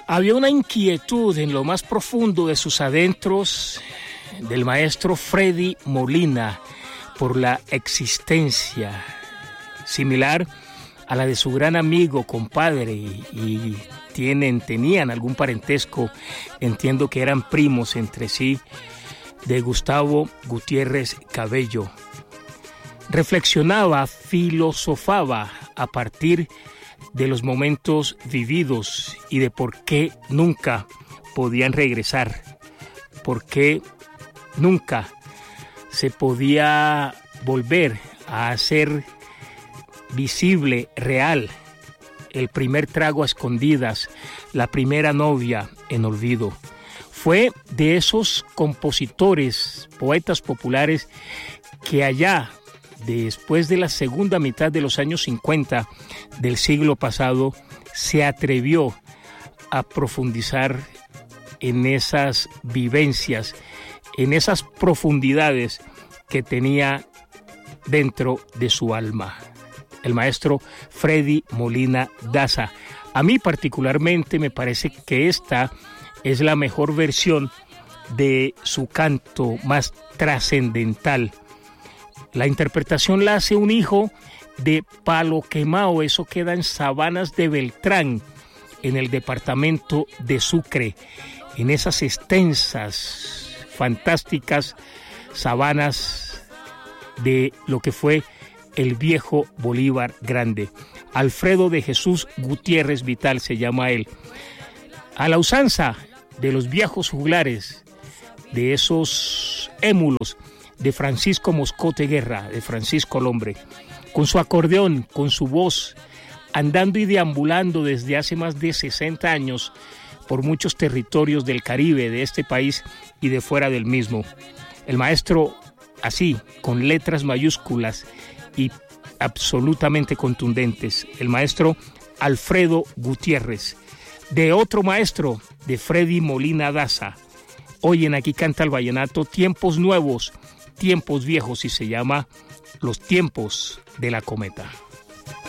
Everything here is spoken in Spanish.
Había una inquietud en lo más profundo de sus adentros del maestro Freddy Molina por la existencia, similar a la de su gran amigo, compadre, y tenían algún parentesco, entiendo que eran primos entre sí, de Gustavo Gutiérrez Cabello. Reflexionaba, filosofaba a partir de los momentos vividos y de por qué nunca podían regresar, por qué nunca se podía volver a hacer visible, real, el primer trago a escondidas, la primera novia en olvido. Fue de esos compositores, poetas populares que allá, después de la segunda mitad de los años 50 del siglo pasado, se atrevió a profundizar en esas vivencias, en esas profundidades que tenía dentro de su alma. El maestro Freddy Molina Daza. A mí particularmente me parece que esta es la mejor versión de su canto más trascendental. La interpretación la hace un hijo de Palo Quemao, eso queda en Sabanas de Beltrán, en el departamento de Sucre, en esas extensas, fantásticas sabanas de lo que fue el viejo Bolívar Grande. Alfredo de Jesús Gutiérrez Vital se llama él. A la usanza de los viejos juglares, de esos émulos de Francisco Moscote Guerra, de Francisco el Hombre, con su acordeón, con su voz, andando y deambulando desde hace más de 60 años por muchos territorios del Caribe, de este país y de fuera del mismo. El maestro, así, con letras mayúsculas y absolutamente contundentes, el maestro Alfredo Gutiérrez, de otro maestro, de Freddy Molina Daza. Hoy en Aquí Canta el Vallenato, tiempos nuevos, tiempos viejos, y se llama Los tiempos de la cometa.